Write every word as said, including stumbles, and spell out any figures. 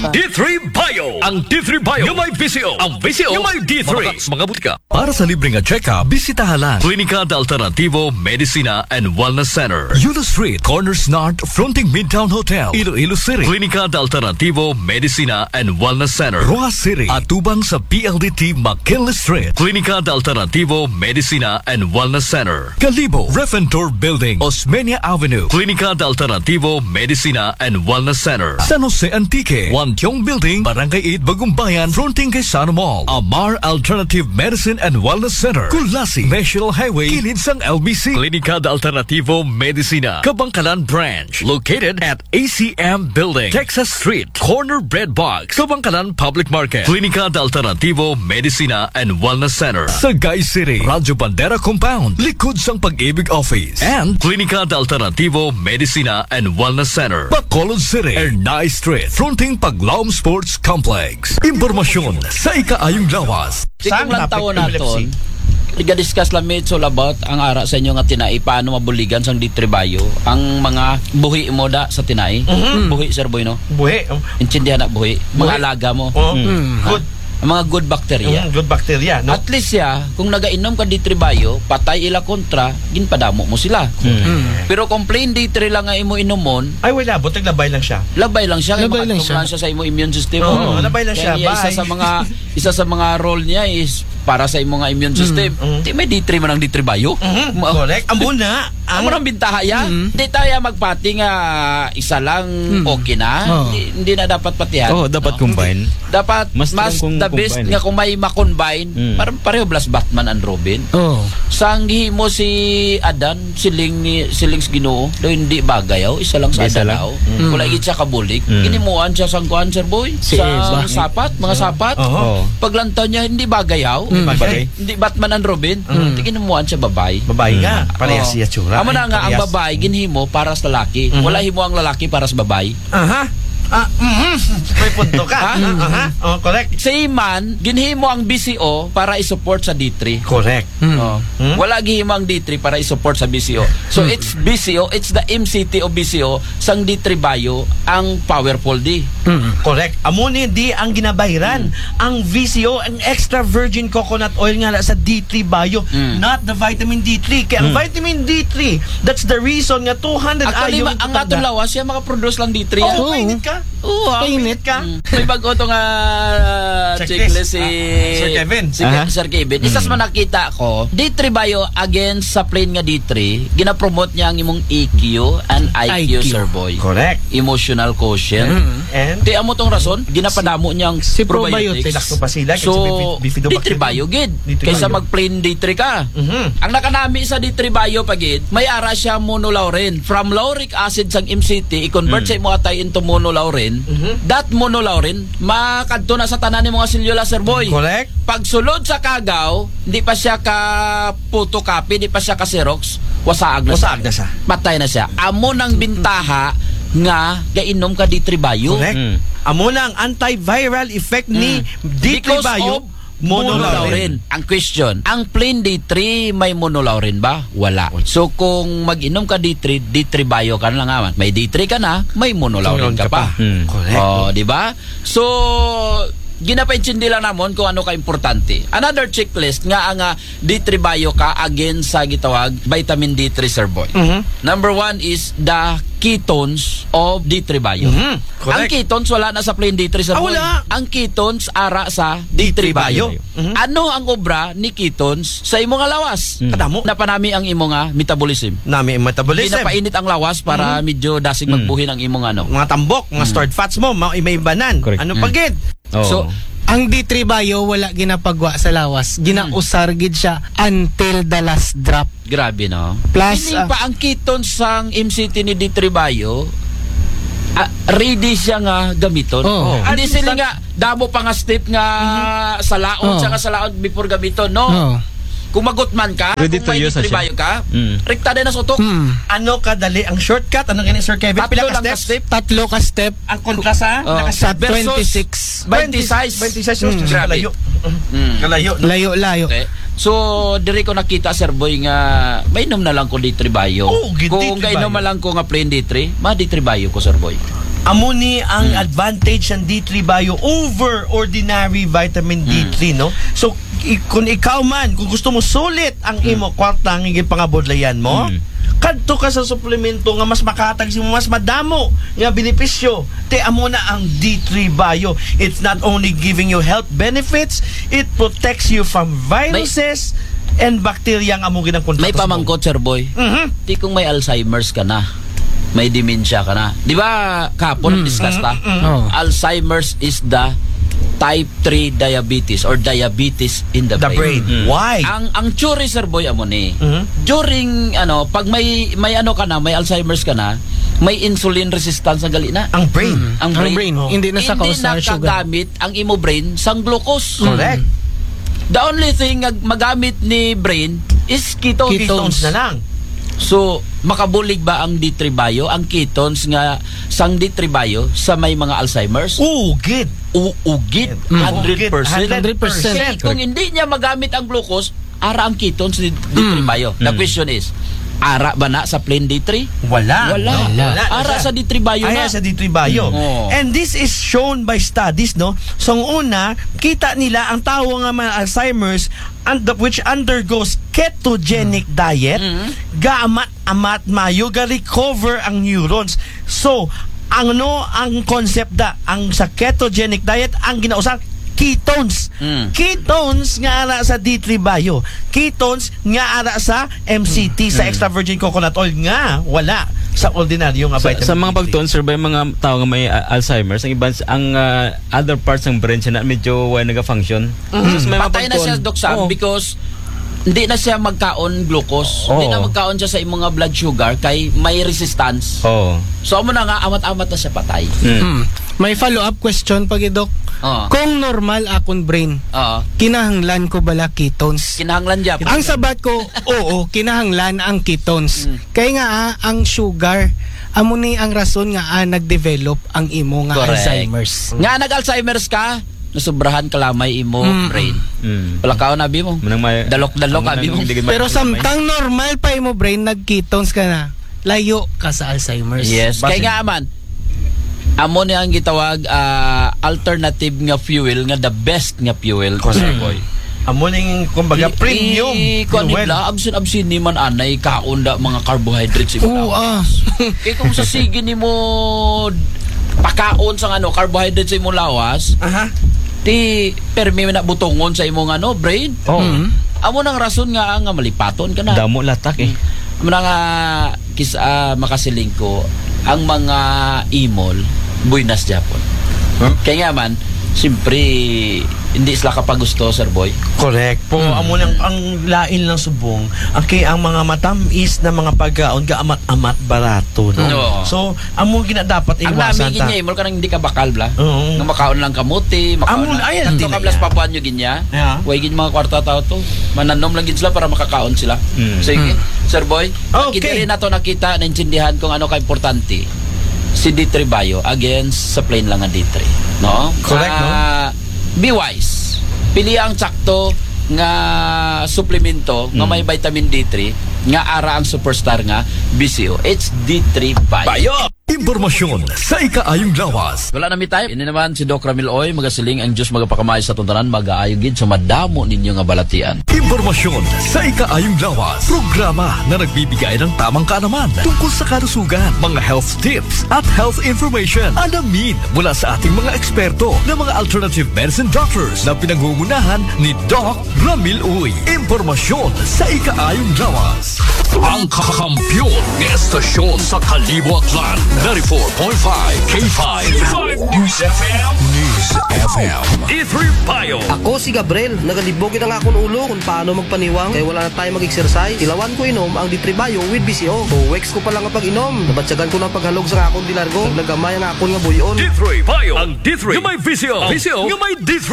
D three Bio. Ang D three Bio yung may V C O. Ang V C O yung may D three. Mga butika. Para sa libreng check-up, bisitahan lang Klinika de Alternativo Medicina and Wellness Center, Yulo Street, Corners North, fronting Midtown Hotel, Iloilo City. Klinika de Alternativo Medicina and Wellness Center, Rojas City, atubang sa P L D T McKinley Street. Klinika de Alternativo Medicina and Wellness Center, Calibo, Refentor Building, Osmeña Avenue. Klinika de Alternativo Medicina and Wellness Center, San Jose Antique, Wantiong Building, Barangay eight, Bagumbayan, fronting kay Sano Mall. Amar Alternative Medicine and Wellness Center, Kulasi, National Highway, kilid sang L B C. Klinika de Alternativo Medicina, Kabangkalan Branch, located at A C M Building, Texas Street, Corner Bread Box, Kabangkalan Public Market. Klinika de Alternativo Medicina and Wellness Center, Sagay City, Radyo Bandera Compound, likod sang Pag-ibig Office. And Klinika de Alternativo Medicina and Wellness Center, Bacolod City, Ernay Street, fronting Paglaom Sports Complex. Impormasyon sa ikaayong lawas. Sikong lang taon naton, iga-discuss lang medyo about ang ara sa inyo nga tinai, paano mabuligan sang D three Bio ang mga buhi mo da sa tinai. Mm-hmm. Buhi, Sir Boy, no? Buhi. Intindihan na buhi. Mga alaga mo. Oh. Mm. Good. Ang mga good bacteria. Mm, good bacteria, no? At least ya, kung nagainom ka D three Bio, patay ila kontra, ginpadamo mo sila. Mm. Pero kung plain D three lang nga imo inomon, ay wala, butag labay lang siya. Labay lang siya, labay lang siya. siya sa imo immune system. Oo, oh, labay lang siya. Kaya isa sa mga isa sa mga role niya is para sa imo nga immune system. Mm. Di may D three man ang D three Bio. Mm-hmm. Correct. Amo na. Ang mga bintaha ya. Mm. Di tayo magpati nga isa lang mm. okay na. Oh. Hindi, hindi na dapat patihan. Oh, dapat no? Combine. Dapat mas, mas the best nga kung may ma-combine. Mm. Parang pareho blas Batman and Robin. Oh. Sanghi mo si Adan, siling ni siling Ginoo, do hindi bagayaw, isa lang sa Adan daw. Mm. Kula gid siya kabulik. Mm. Ginimuan siya sang kuan, Sir Boy. Si sa Eva. sapat, mga sapat. Oh. Paglantaw niya hindi bagayaw. Mm. Bagay. Hindi Batman and Robin. Mm. Ginimuan siya babay. Babay nga. Parehas siya tsura. Amo na nga ang babae ginhimo para sa lalaki. Mm-hmm. Wala himo ang lalaki para sa babae. Aha. Ah, mm-hmm. May punto ka. Aha. Oh, correct. Sa iman, ginhimo ang B C O para i-support sa D three. Correct. Mm. Oh. Mm. Wala gihimo ang D three para i-support sa B C O. So mm. it's B C O, it's the M C T of B C O sang D three Bio ang powerful D. Mm. Correct. Amo ni di ang ginabayran. Mm. Ang V C O, ang extra virgin coconut oil nga sa D three Bio, mm. not the vitamin D three. Kaya ang mm. vitamin D three, that's the reason nga two hundred actually, ayo ang atong lawas siya makaproduce lang D three. Oh, mainit ka? Oo, uh, mainit ka? Mm. May bago ito nga uh, checklist si uh, Sir Kevin. Si uh-huh. Sir Kevin. Isas man nakita ko, D three Bio against sa plain nga D three, gina-promote niya ang imong E Q and I Q, I Q. Sir Boy. Correct. Emotional quotient. Mm-hmm. And? Di amo tong rason, ginapadamo niyang si probiotics. Lactobacillus. So, D three Bio, gid. Kaysa mag-plain D three ka. Mm-hmm. Ang nakanami sa D three Bio pagid, may ara siya monolaurin. From lauric acid sang M C T, i-convert mm. sa imo atay into monolaurin. Mm-hmm. That monolaurin, makadto na sa tanan ni mga selula, Sir Boy. Correct. Pagsulod sa kagaw, hindi pa siya ka photocopy, hindi pa siya ka Xerox, wasaag na wasaag siya. na siya. Patay na siya. Amo nang bintaha nga gainom ka D three Bio. Correct. Mm. Amo na ang antiviral effect ni mm. D three Bio. Monolaurin. Ang question, ang plain D three may monolaurin ba? Wala. So kung mag-inom ka D three, D three Bio ka na lang naman. May D three ka na, may monolaurin ka, ka pa. pa. Hmm. Correct. Oh, di ba? So ginapaintindi lang namon kung ano ka-importante. Another checklist nga ang uh, D three Bio ka against sa gitawag vitamin D three, Sir Boy. Mm-hmm. Number one is the ketones of D three Bio. Mm-hmm. Ang ketones wala na sa plain D three, Sir ah, Boy. Wala. Ang ketones ara sa D three Bio. Mm-hmm. Ano ang obra ni ketones sa imo nga lawas? Mm-hmm. Kadamo. Napanami ang imo nga metabolism. Nami ang metabolism. Pinapainit ang lawas para mm-hmm. medyo dasig magbuhin ang imo nga ano. Mga tambok, mga mm-hmm. stored fats mo, mga iba-ibanan. Ano pa gid? Oh. So, ang D three Bio wala ginapagwa sa lawas. Ginausar gid siya until the last drop. Grabe, no? Plus, hindi uh, pa ang ketones sang M C T ni D three Bio, uh, ready siya nga gamiton. Oh. Hindi sila nga damo pa nga step nga mm-hmm. sa laot, oh. siya nga sa laot before gamiton, no? Oh. Kung magutman ka, ready kung may D three Bio ka, mm. rekta din na sutok. Mm. Ano kadali ang shortcut? Ano ganyan, Sir Kevin? Tatlo Pila ka lang ka steps? step. Tatlo ka step. Ang kontras ha? Oh. Sa twenty-six. twenty-six. twenty-six. Mm. Kalayo. Mm. Kalayo. Layo, layo. Okay. So, diri ko nakita, Sir Boy, nga may inom na lang ko D three Bio. Oh, kung gainom na lang ko nga plain D three, ma D three Bio ko, Sir Boy. Amo ni ang advantage ng D three Bio over ordinary vitamin D three, no? So, i- kung ikaw man, kung gusto mo sulit ang imo kwarta ang higit pangabodlayan mo, kadto ka sa suplemento nga mas makatag mo, mas madamo nga benepisyo. Te amo na ang D three Bio. It's not only giving you health benefits, it protects you from viruses and bacteria ang amo ginang kontrato. May pamangkot, Sir Boy. Mhm. Di kung may Alzheimer's ka na, may dementia ka na. Di ba kapon mm. discuss ta? Oh. Alzheimer's is the type three diabetes or diabetes in the, The brain. brain. Why? Ang ang theory, Sir Boy, amo ni. Mhm. During ano, pag may may ano ka na, may Alzheimer's ka na, may insulin resistance ang gali na. Ang brain. Ang brain, Ang brain, hindi na sa hindi kausar sugar. nakagamit ang imo brain sang glucose. Correct. The only thing nga magamit ni brain is ketones. Ketones na lang. So, makabulig ba ang D three Bio, ang ketones nga sang D three Bio sa may mga Alzheimer's? Ugid. Uugit, Mm. one hundred percent. one hundred percent. Kasi kung hindi niya magamit ang glucose, ara ang ketones ni D three Bio. The question is, ara ba na sa plain D three? Wala. Wala. Wala. Ara sa D three Bio Aya na. sa D three Bio. Oh. And this is shown by studies, no? So, ang una, kita nila ang tao nga mga Alzheimer's and which undergoes ketogenic diet, gaamat-amat mayo, ga-recover ang neurons. So, ang no, ang concept da, ang sa ketogenic diet, ang ginausap, ketones. Mm. Ketones nga ara sa D three Bio. Ketones nga ara sa M C T, sa extra virgin coconut oil nga wala sa ordinaryo nga Sa, vitamin sa mga D three. pagtuon, sir, ba yung mga tao nga may uh, Alzheimer's, ang iba, ang uh, other parts ng brain siya na medyo wala nag-function. Mm-hmm. So, may mga Patay na pagtuon- siya, Doc Sam, Oo. because hindi na siya magkaon glucose. Oo. Hindi na magkaon siya sa imong mga blood sugar kay may resistance. Oo. So amo na nga amat-amat na siya patay. Mm. Hmm. May follow-up question pag Dok. Oo. Kung normal akong brain, Oo. kinahanglan ko bala ketones? Kinahanglan diya. Ang sabat ko, oo, kinahanglan ang ketones. Mm. Kaya nga ah, ang sugar, amo ni ang rason nga ah, nag-develop ang imo nga Correct. Alzheimer's. Nga nag-Alzheimer's ka, nasubrahan kalamay imo Mm. brain. Mm. Palakaw na abi mo. Manang may- Dalok-dalok manang abi mo. hindi ka Pero ma- samtang normal pa imo brain, nag-ketones ka na, layo ka sa Alzheimer's. Yes, Basin. kaya nga man. Amo ni ang gitawag ah, alternative nga fuel nga the best nga fuel, Sir Boy. Amo ning kumbaga premium. Kuan fuel. nila absin absin ni man anay kaon da mga carbohydrates Oo, ah. Kaya kung sa sige ni mo pakaon sa ano carbohydrates sa imong lawas, Aha. ti permi na butongon sa imong ano brain. Oo. Mm. Amo nang rason nga nga malipaton ka na. Damo latak eh. Amo na nga kis ah, makasiling ko ang mga imol buinas Japon. Kaya nga man, siyempre hindi sila kapagusto, Sir Boy. Correct po. Amo nang ang lain ng subong, ang kay ang mga matamis na mga pagkaon ga amat-amat barato, no. Oo. So, amo gina dapat Ang iwasan nami ta. ginya imol ka nang hindi ka bakal bla. Oo. Nga makaon lang kamuti, makaon. Amo, lang. ayan, Ito hindi ka na blas yan. papuan nyo ginya. Yeah. Way gin mga kwarta tao to. Mananom lang gid sila para makakaon sila. Mm. Sige, Sir Boy. Okay. Kidiri na to nakita, naintindihan kung ano ka importante. Si D three Bio against sa plain lang nga D three. No? Correct, no? Ah, be wise. Pili ang sakto nga suplemento nga may vitamin D three nga ara ang superstar nga B C O. It's D three Bio. Bayo! Impormasyon sa ikaayong lawas. Wala na mi tayo. Ini naman si Doc Ramil Oy, magasiling ang Diyos magapakamay sa tuntanan, mag-aayo gid sa madamo ninyo nga balatian. Impormasyon sa ikaayong lawas. Programa na nagbibigay ng tamang kaalaman tungkol sa kalusugan, mga health tips at health information. Alamin mula sa ating mga eksperto na mga alternative medicine doctors na pinangungunahan ni Doc Ramil Uy. Impormasyon sa ikaayong lawas. Ang kakampiyon ng estasyon sa Kalibuatlan. ninety-four point five K five News F M. News F M. D three Bio. Ako si Gabriel, nagalibogin ang akong ulo kung paano magpaniwang kaya wala na tayo mag-exercise. Ilawan ko inom ang D three Bio with B C O. Tuwex ko pa lang ang pag-inom. Nabatsagan ko ng paghalog sa akong dilargo. Naglagamay ang akong nga buyon. D three Bio. Ang D three yung may V C O. V C O yung may D three.